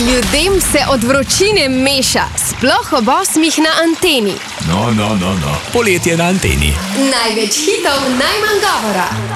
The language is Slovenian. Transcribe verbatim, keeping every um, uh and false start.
Ljudem se od vročine meša, sploh ob osmih na anteni. No, no, no, no. Poletje na anteni. Največ hitov, najmanj govora.